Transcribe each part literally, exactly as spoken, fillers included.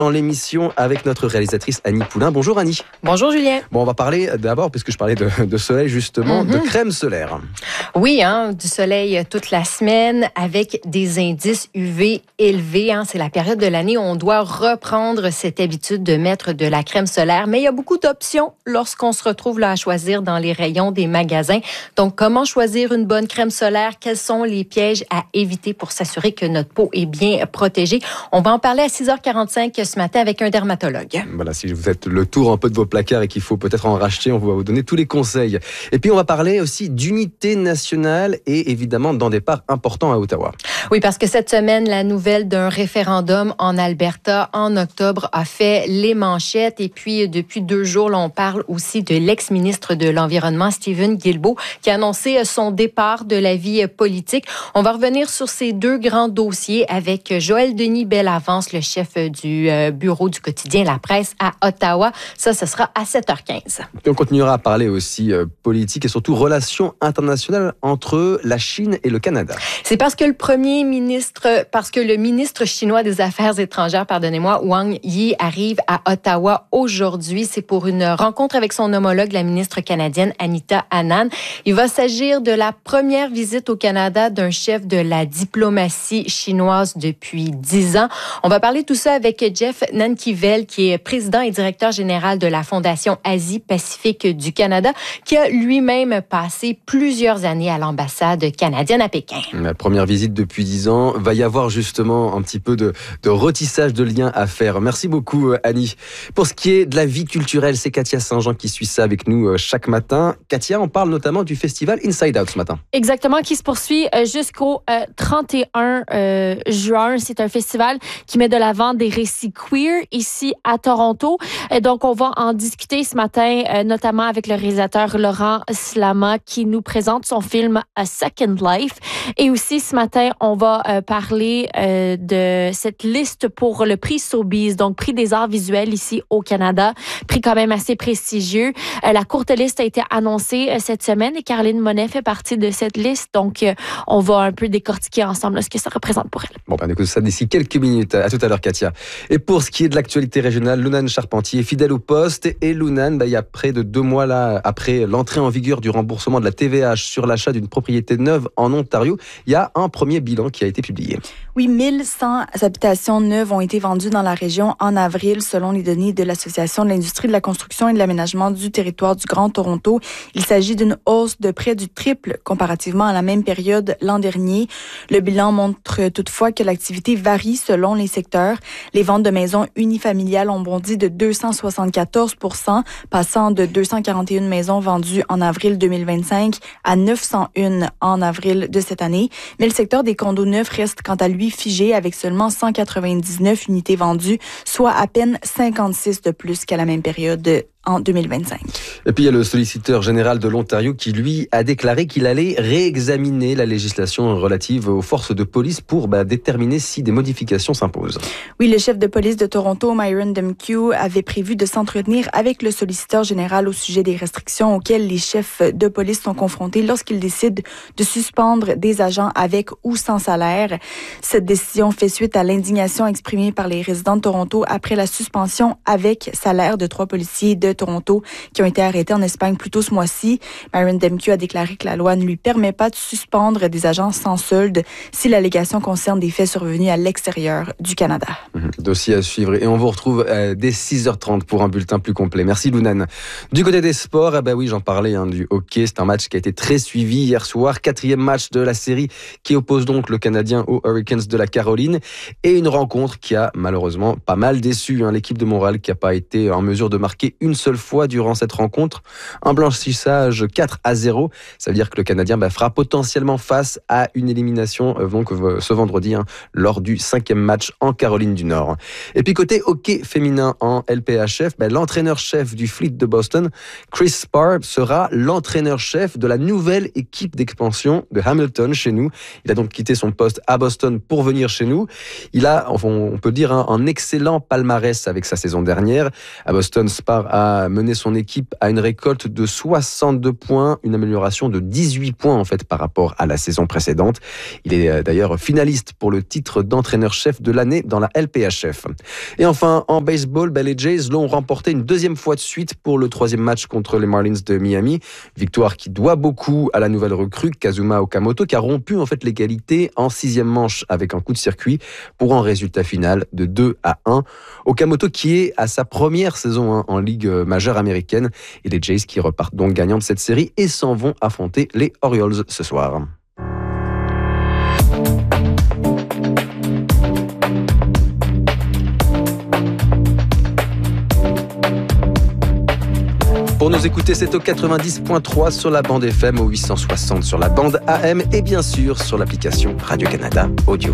Dans l'émission avec notre réalisatrice Annie Poulain. Bonjour Annie. Bonjour Julien. Bon, on va parler d'abord, puisque je parlais de, de soleil justement, mm-hmm. de crème solaire. Oui, hein, du soleil toute la semaine avec des indices U V élevés. Hein. C'est la période de l'année où on doit reprendre cette habitude de mettre de la crème solaire. Mais il y a beaucoup d'options lorsqu'on se retrouve là à choisir dans les rayons des magasins. Donc, comment choisir une bonne crème solaire? Quels sont les pièges à éviter pour s'assurer que notre peau est bien protégée? On va en parler à six heures quarante-cinq ce matin avec un dermatologue. Voilà, si vous faites le tour un peu de vos placards et qu'il faut peut-être en racheter, on va vous donner tous les conseils. Et puis on va parler aussi d'unité nationale et évidemment d'un départ important à Ottawa. Oui, parce que cette semaine, la nouvelle d'un référendum en Alberta en octobre a fait les manchettes. Et puis depuis deux jours, là, on parle aussi de l'ex-ministre de l'Environnement, Steven Guilbeault, qui a annoncé son départ de la vie politique. On va revenir sur ces deux grands dossiers avec Joël Denis Bellavance, le chef du bureau du quotidien La Presse à Ottawa. Ça, ce sera à sept heures quinze. Et on continuera à parler aussi euh, politique et surtout relations internationales entre la Chine et le Canada. C'est parce que le premier ministre, parce que le ministre chinois des Affaires étrangères, pardonnez-moi, Wang Yi, arrive à Ottawa aujourd'hui. C'est pour une rencontre avec son homologue, la ministre canadienne Anita Anand. Il va s'agir de la première visite au Canada d'un chef de la diplomatie chinoise depuis dix ans. On va parler tout ça avec Jeff Nankivel, qui est président et directeur général de la Fondation Asie-Pacifique du Canada, qui a lui-même passé plusieurs années à l'ambassade canadienne à Pékin. La première visite depuis dix ans, va y avoir justement un petit peu de, de retissage de liens à faire. Merci beaucoup Annie. Pour ce qui est de la vie culturelle, c'est Katia Saint-Jean qui suit ça avec nous chaque matin. Katia, on parle notamment du festival Inside Out ce matin. Exactement, qui se poursuit jusqu'au trente et un juin. C'est un festival qui met de l'avant des récits queer ici à Toronto. Donc, on va en discuter ce matin, notamment avec le réalisateur Laurent Slama qui nous présente son film A Second Life. Et aussi, ce matin, on va parler de cette liste pour le prix Sobeys, donc prix des arts visuels ici au Canada. Prix quand même assez prestigieux. La courte liste a été annoncée cette semaine et Caroline Monet fait partie de cette liste. Donc, on va un peu décortiquer ensemble ce que ça représente pour elle. Bon, ben, on écoute ça d'ici quelques minutes. À tout à l'heure, Katia. Et pour ce qui est de l'actualité régionale, Lunane Charpentier, fidèle au poste. Et Lunane, bah, il y a près de deux mois là, après l'entrée en vigueur du remboursement de la T V H sur l'achat d'une propriété neuve en Ontario, il y a un premier bilan qui a été publié. Oui, mille cent habitations neuves ont été vendues dans la région en avril, selon les données de l'Association de l'industrie de la construction et de l'aménagement du territoire du Grand Toronto. Il s'agit d'une hausse de près du triple comparativement à la même période l'an dernier. Le bilan montre toutefois que l'activité varie selon les secteurs. Les ventes de maisons unifamiliales ont bondi de deux cent soixante-quatorze pour cent, passant de deux cent quarante et une maisons vendues en avril deux mille vingt-cinq à neuf cent un en avril de cette année. Mais le secteur des condos neufs reste quant à lui figé avec seulement cent quatre-vingt-dix-neuf unités vendues, soit à peine cinquante-six de plus qu'à la même période en deux mille vingt-cinq. Et puis il y a le solliciteur général de l'Ontario qui, lui, a déclaré qu'il allait réexaminer la législation relative aux forces de police pour bah, déterminer si des modifications s'imposent. Oui, le chef de police de Toronto, Myron Demkiw, avait prévu de s'entretenir avec le solliciteur général au sujet des restrictions auxquelles les chefs de police sont confrontés lorsqu'ils décident de suspendre des agents avec ou sans salaire. Cette décision fait suite à l'indignation exprimée par les résidents de Toronto après la suspension avec salaire de trois policiers de Toronto qui ont été arrêtés en Espagne plus tôt ce mois-ci. Myron Demkiw a déclaré que la loi ne lui permet pas de suspendre des agents sans solde si l'allégation concerne des faits survenus à l'extérieur du Canada. Mmh, dossier à suivre. Et on vous retrouve euh, dès six heures trente pour un bulletin plus complet. Merci Lunane. Du côté des sports, eh ben oui, j'en parlais hein, du hockey. C'est un match qui a été très suivi hier soir. Quatrième match de la série qui oppose donc le Canadien aux Hurricanes de la Caroline. Et une rencontre qui a malheureusement pas mal déçu hein, l'équipe de Montréal qui n'a pas été en mesure de marquer une seule fois durant cette rencontre. Un blanchissage quatre à zéro. Ça veut dire que le Canadien bah, fera potentiellement face à une élimination euh, donc, euh, ce vendredi hein, lors du cinquième match en Caroline du Nord. Et puis côté hockey féminin en L P H F, bah, l'entraîneur-chef du Fleet de Boston, Chris Sparr, sera l'entraîneur-chef de la nouvelle équipe d'expansion de Hamilton chez nous. Il a donc quitté son poste à Boston pour venir chez nous. Il a, on peut dire, hein, un excellent palmarès avec sa saison dernière. À Boston, Sparr a a mené son équipe à une récolte de soixante-deux points, une amélioration de dix-huit points en fait par rapport à la saison précédente. Il est d'ailleurs finaliste pour le titre d'entraîneur-chef de l'année dans la L P H F. Et enfin, en baseball, ben les Jays l'ont remporté une deuxième fois de suite pour le troisième match contre les Marlins de Miami. Victoire qui doit beaucoup à la nouvelle recrue Kazuma Okamoto, qui a rompu en fait l'égalité en sixième manche avec un coup de circuit pour un résultat final de deux à un. Okamoto qui est à sa première saison hein, en Ligue majeure américaine, et les Jays qui repartent donc gagnants de cette série et s'en vont affronter les Orioles ce soir. Pour nous écouter, c'est au quatre-vingt-dix point trois sur la bande F M, au huit cent soixante sur la bande A M et bien sûr sur l'application Radio-Canada Audio.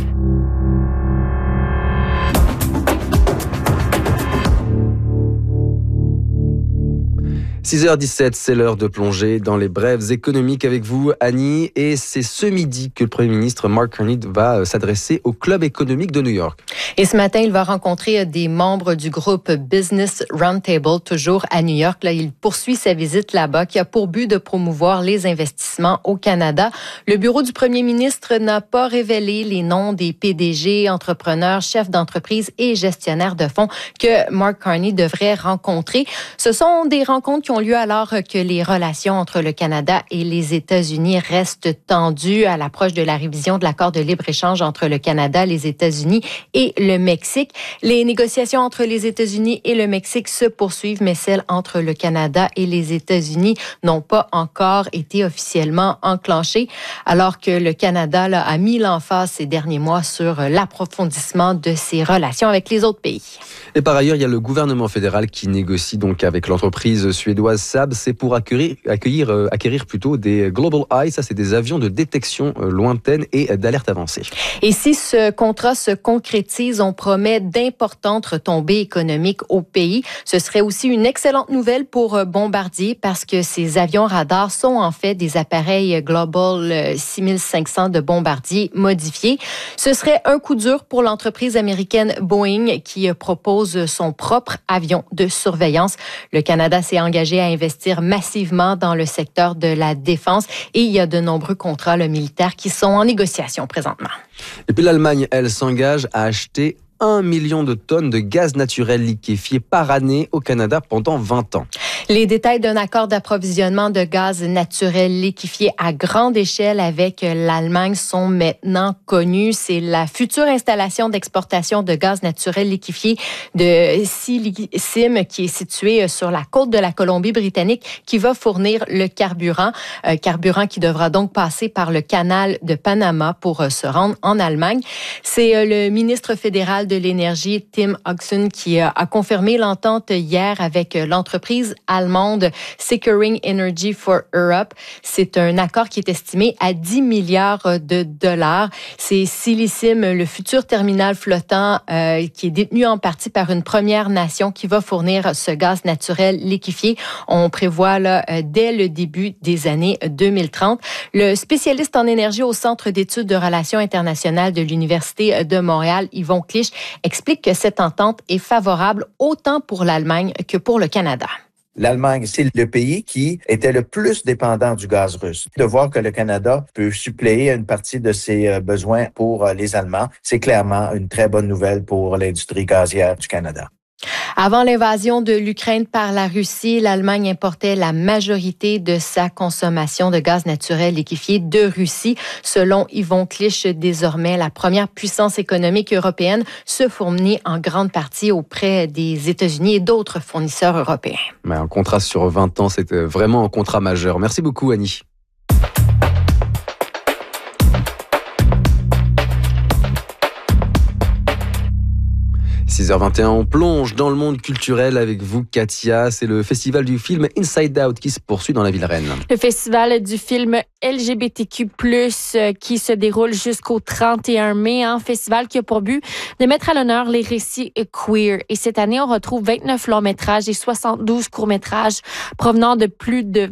six heures dix-sept, c'est l'heure de plonger dans les brèves économiques avec vous, Annie. Et c'est ce midi que le Premier ministre Mark Carney va s'adresser au Club économique de New York. Et ce matin, il va rencontrer des membres du groupe Business Roundtable, toujours à New York. Là, il poursuit sa visite là-bas, qui a pour but de promouvoir les investissements au Canada. Le bureau du Premier ministre n'a pas révélé les noms des P D G, entrepreneurs, chefs d'entreprise et gestionnaires de fonds que Mark Carney devrait rencontrer. Ce sont des rencontres qui ont lieu alors que les relations entre le Canada et les États-Unis restent tendues à l'approche de la révision de l'accord de libre-échange entre le Canada, les États-Unis et le Mexique. Les négociations entre les États-Unis et le Mexique se poursuivent, mais celles entre le Canada et les États-Unis n'ont pas encore été officiellement enclenchées, alors que le Canada là, a mis l'emphase ces derniers mois sur l'approfondissement de ses relations avec les autres pays. Et par ailleurs, il y a le gouvernement fédéral qui négocie donc avec l'entreprise suédoise Saab. C'est pour accueillir, accueillir, euh, acquérir plutôt des Global Eye. Ça, c'est des avions de détection euh, lointaine et d'alerte avancée. Et si ce contrat se concrétise, on promet d'importantes retombées économiques au pays. Ce serait aussi une excellente nouvelle pour Bombardier parce que ces avions radars sont en fait des appareils Global six mille cinq cents de Bombardier modifiés. Ce serait un coup dur pour l'entreprise américaine Boeing qui propose son propre avion de surveillance. Le Canada s'est engagé à investir massivement dans le secteur de la défense et il y a de nombreux contrats là, militaires qui sont en négociation présentement. Et puis l'Allemagne, elle s'engage à acheter un million de tonnes de gaz naturel liquéfié par année au Canada pendant vingt ans. Les détails d'un accord d'approvisionnement de gaz naturel liquéfié à grande échelle avec l'Allemagne sont maintenant connus. C'est la future installation d'exportation de gaz naturel liquéfié de Sillicim qui est située sur la côte de la Colombie-Britannique qui va fournir le carburant. Euh, carburant qui devra donc passer par le canal de Panama pour euh, se rendre en Allemagne. C'est euh, le ministre fédéral de l'énergie, Tim Hudson, qui euh, a confirmé l'entente hier avec euh, l'entreprise allemande Securing Energy for Europe. C'est un accord qui est estimé à dix milliards de dollars. C'est Sillicim, le futur terminal flottant euh, qui est détenu en partie par une Première Nation qui va fournir ce gaz naturel liquéfié. On prévoit là, euh, dès le début des années deux mille trente. Le spécialiste en énergie au Centre d'études de relations internationales de l'Université de Montréal, Yvon Clich, explique que cette entente est favorable autant pour l'Allemagne que pour le Canada. L'Allemagne, c'est le pays qui était le plus dépendant du gaz russe. De voir que le Canada peut suppléer une partie de ses besoins pour les Allemands, c'est clairement une très bonne nouvelle pour l'industrie gazière du Canada. Avant l'invasion de l'Ukraine par la Russie, l'Allemagne importait la majorité de sa consommation de gaz naturel liquéfié de Russie. Selon Yvon Clich, désormais, la première puissance économique européenne se fournit en grande partie auprès des États-Unis et d'autres fournisseurs européens. Mais un contrat sur vingt ans, c'est vraiment un contrat majeur. Merci beaucoup, Annie. six heures vingt et un, on plonge dans le monde culturel avec vous, Katia. C'est le festival du film Inside Out qui se poursuit dans la ville reine. Le festival du film L G B T Q plus, qui se déroule jusqu'au trente et un mai. Un festival qui a pour but de mettre à l'honneur les récits queer. Et cette année, on retrouve vingt-neuf longs métrages et soixante-douze courts métrages provenant de plus de vingt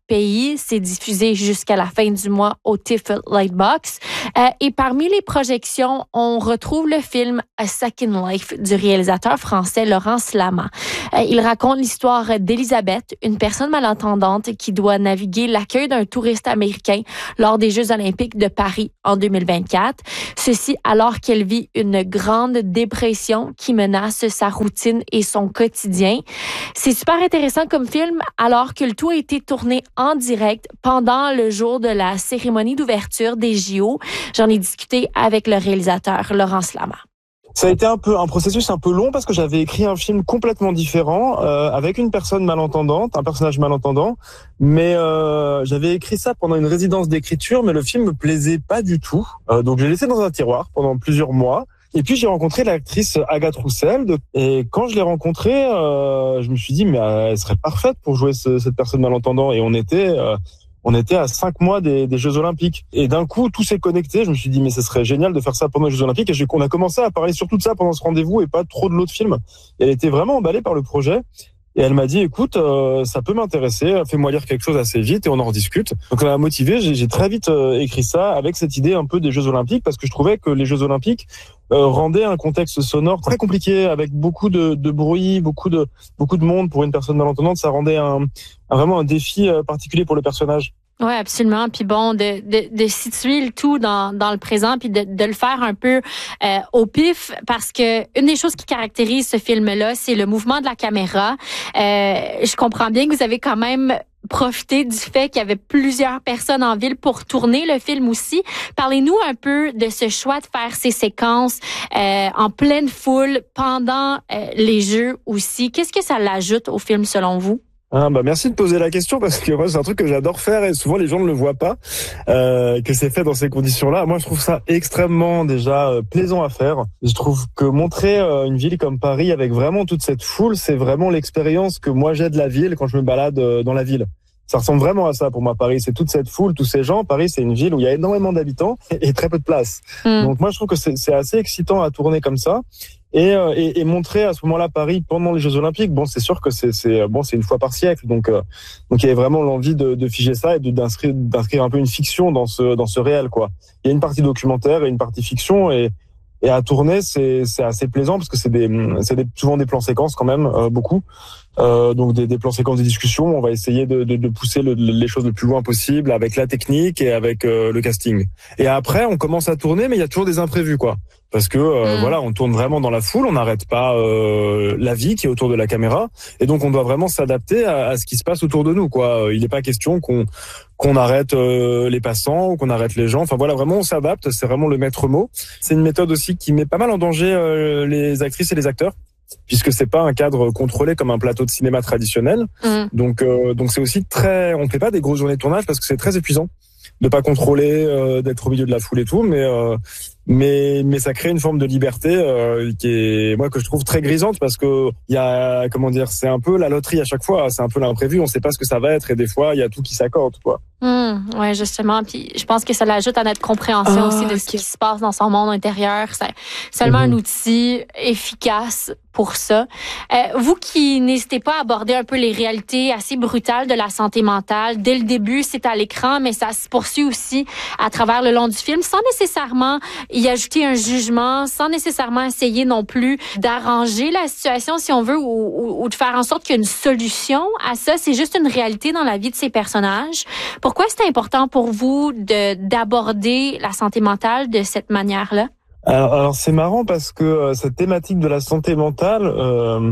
pays. C'est diffusé jusqu'à la fin du mois au TIFF Lightbox. Euh, et parmi les projections, on retrouve le film A Second Life du réalisateur français Laurence Lama. Euh, il raconte l'histoire d'Elisabeth, une personne malentendante qui doit naviguer l'accueil d'un touriste américain lors des Jeux olympiques de Paris en deux mille vingt-quatre. Ceci alors qu'elle vit une grande dépression qui menace sa routine et son quotidien. C'est super intéressant comme film alors que le tout a été tourné en direct pendant le jour de la cérémonie d'ouverture des J O. J'en ai discuté avec le réalisateur Laurence Lama. Ça a été un peu un processus un peu long parce que j'avais écrit un film complètement différent euh, avec une personne malentendante, un personnage malentendant, mais euh, j'avais écrit ça pendant une résidence d'écriture, mais le film me plaisait pas du tout, euh, donc je l'ai laissé dans un tiroir pendant plusieurs mois. Et puis j'ai rencontré l'actrice Agathe Roussel, et quand je l'ai rencontrée, euh, je me suis dit mais elle serait parfaite pour jouer ce, cette personne malentendante, et on était euh, On était à cinq mois des, des Jeux Olympiques. Et d'un coup, tout s'est connecté. Je me suis dit, mais ce serait génial de faire ça pendant les Jeux Olympiques. Et on a commencé à parler surtout de ça pendant ce rendez-vous et pas trop de l'autre film. Et elle était vraiment emballée par le projet. Et elle m'a dit, écoute, euh, ça peut m'intéresser. Fais-moi lire quelque chose assez vite et on en rediscute. Donc ça m'a motivé. J'ai, j'ai très vite euh, écrit ça avec cette idée un peu des Jeux Olympiques parce que je trouvais que les Jeux Olympiques euh, rendaient un contexte sonore très compliqué avec beaucoup de, de bruit, beaucoup de, beaucoup de monde pour une personne malentendante. Ça rendait un, un vraiment un défi euh, particulier pour le personnage. Oui, absolument. Puis bon, de, de, de situer le tout dans, dans le présent, puis de, de le faire un peu euh, au pif, parce que une des choses qui caractérise ce film-là, c'est le mouvement de la caméra. Euh, je comprends bien que vous avez quand même profité du fait qu'il y avait plusieurs personnes en ville pour tourner le film aussi. Parlez-nous un peu de ce choix de faire ces séquences euh, en pleine foule pendant euh, les Jeux aussi. Qu'est-ce que ça l'ajoute au film selon vous? Ah bah merci de poser la question parce que moi c'est un truc que j'adore faire et souvent les gens ne le voient pas euh, que c'est fait dans ces conditions-là. Moi je trouve ça extrêmement déjà euh, plaisant à faire. Je trouve que montrer euh, une ville comme Paris avec vraiment toute cette foule, c'est vraiment l'expérience que moi j'ai de la ville quand je me balade euh, dans la ville. Ça ressemble vraiment à ça pour moi, Paris. C'est toute cette foule, tous ces gens. Paris, c'est une ville où il y a énormément d'habitants et, et très peu de place. Mmh. Donc moi je trouve que c'est, c'est assez excitant à tourner comme ça. Et, et, et montrer à ce moment-là Paris pendant les Jeux Olympiques, bon, c'est sûr que c'est, c'est bon, c'est une fois par siècle, donc euh, donc il y avait vraiment l'envie de, de figer ça et de, d'inscrire d'inscrire un peu une fiction dans ce dans ce réel, quoi. Il y a une partie documentaire et une partie fiction, et et à tourner c'est c'est assez plaisant parce que c'est des c'est des, souvent des plans séquences quand même, euh, beaucoup. Euh, donc des, des plans séquences de discussion. On va essayer de, de, de pousser le, les choses le plus loin possible avec la technique et avec euh, le casting. Et après, on commence à tourner, mais il y a toujours des imprévus, quoi. Parce que euh, mmh. voilà, on tourne vraiment dans la foule, on n'arrête pas euh, la vie qui est autour de la caméra, et donc on doit vraiment s'adapter à, à ce qui se passe autour de nous, quoi. Il n'est pas question qu'on qu'on arrête euh, les passants ou qu'on arrête les gens. Enfin voilà, vraiment on s'adapte. C'est vraiment le maître mot. C'est une méthode aussi qui met pas mal en danger euh, les actrices et les acteurs, puisque c'est pas un cadre contrôlé comme un plateau de cinéma traditionnel. Mmh. Donc euh, donc c'est aussi très, on fait pas des grosses journées de tournage parce que c'est très épuisant de pas contrôler, euh, d'être au milieu de la foule et tout, mais euh, mais mais ça crée une forme de liberté euh, qui est, moi, que je trouve très grisante, parce que il y a, comment dire, c'est un peu la loterie à chaque fois, c'est un peu l'imprévu, on sait pas ce que ça va être, et des fois il y a tout qui s'accorde, quoi. Mmh, ouais, justement, puis je pense que ça l'ajoute à notre compréhension oh, aussi de okay. ce qui se passe dans son monde intérieur. C'est seulement mmh. un outil efficace pour ça. Euh, vous qui n'hésitez pas à aborder un peu les réalités assez brutales de la santé mentale, dès le début, c'est à l'écran, mais ça se poursuit aussi à travers le long du film, sans nécessairement y ajouter un jugement, sans nécessairement essayer non plus d'arranger la situation, si on veut, ou, ou, ou de faire en sorte qu'il y ait une solution à ça. C'est juste une réalité dans la vie de ces personnages. Pourquoi c'est important pour vous de d'aborder la santé mentale de cette manière-là? Alors, alors c'est marrant parce que euh, cette thématique de la santé mentale, euh,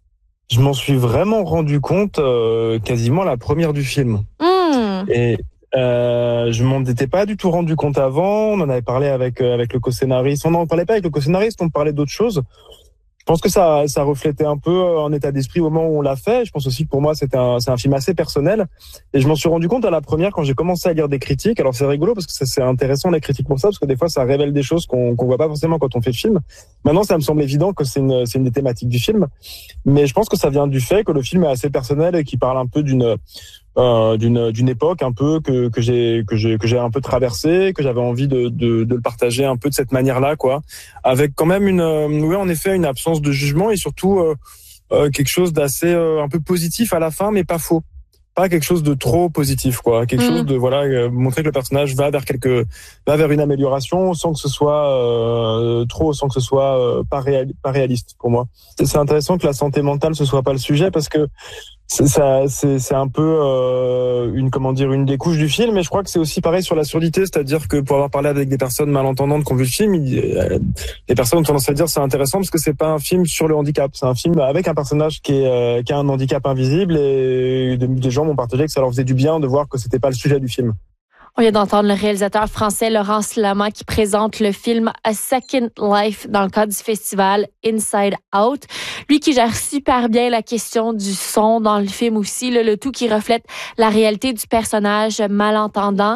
je m'en suis vraiment rendu compte euh, quasiment à la première du film. Mmh. Et euh, je m'en étais pas du tout rendu compte avant. On en avait parlé avec euh, avec le co-scénariste. On n'en parlait pas avec le co-scénariste, on parlait d'autres choses. Je pense que ça, ça reflétait un peu un état d'esprit au moment où on l'a fait. Je pense aussi que pour moi, c'était un, c'est un film assez personnel. Et je m'en suis rendu compte à la première quand j'ai commencé à lire des critiques. Alors c'est rigolo parce que ça, c'est intéressant les critiques pour ça, parce que des fois ça révèle des choses qu'on qu'on voit pas forcément quand on fait le film. Maintenant, ça me semble évident que c'est une, c'est une des thématiques du film. Mais je pense que ça vient du fait que le film est assez personnel et qu'il parle un peu d'une Euh, d'une d'une époque un peu que que j'ai que j'ai que j'ai un peu traversé, que j'avais envie de de de le partager un peu de cette manière-là, quoi, avec quand même une euh, oui en effet une absence de jugement et surtout euh, euh, quelque chose d'assez euh, un peu positif à la fin, mais pas faux. pas quelque chose de trop positif, quoi. Quelque mmh. chose de voilà, euh, montrer que le personnage va vers quelque, va vers une amélioration sans que ce soit euh, trop, sans que ce soit euh, pas, réal, pas réaliste pour moi. C'est, c'est intéressant que la santé mentale ce soit pas le sujet parce que c'est ça, c'est, c'est un peu euh, une comment dire une des couches du film, mais je crois que c'est aussi pareil sur la surdité, c'est-à-dire que pour avoir parlé avec des personnes malentendantes qui ont vu le film, il, euh, les personnes ont tendance à dire c'est intéressant parce que c'est pas un film sur le handicap, c'est un film avec un personnage qui est euh, qui a un handicap invisible et des, des gens m'ont partagé que ça leur faisait du bien de voir que c'était pas le sujet du film. On vient d'entendre le réalisateur français Laurence Lama qui présente le film A Second Life dans le cadre du festival Inside Out. Lui qui gère super bien la question du son dans le film aussi, le, le tout qui reflète la réalité du personnage malentendant.